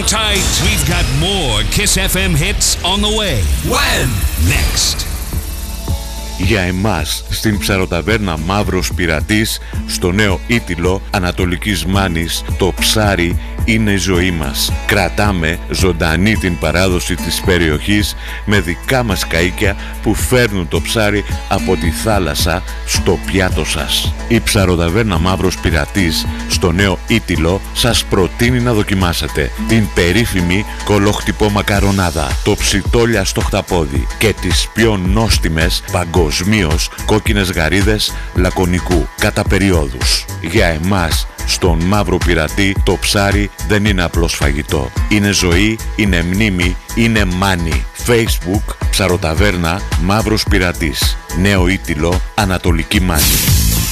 tight. We've got more Kiss FM hits on the way. When? Next. Για εμάς, στην ψαροταβέρνα Μαύρος Πειρατής, στο νέο Ήτυλο Ανατολικής Μάνης, το ψάρι είναι η ζωή μας. Κρατάμε ζωντανή την παράδοση της περιοχής με δικά μας καΐκια που φέρνουν το ψάρι από τη θάλασσα στο πιάτο σας. Η ψαροταβέρνα Μαύρος Πειρατής στο νέο Ήτυλο σας προτείνει να δοκιμάσετε την περίφημη κολοχτυπό μακαρονάδα, το ψιτόλια στο χταπόδι και τις πιο νόστιμες παγκοσμίως κόκκινες γαρίδες λακωνικού κατά περιόδους. Για εμάς, στον Μαύρο Πειρατή, το ψάρι δεν είναι απλώς φαγητό. Είναι ζωή, είναι μνήμη, είναι μάνι. Facebook, ψαροταβέρνα Μαύρος Πειρατής, νέο Ήτυλο, Ανατολική Μάνη.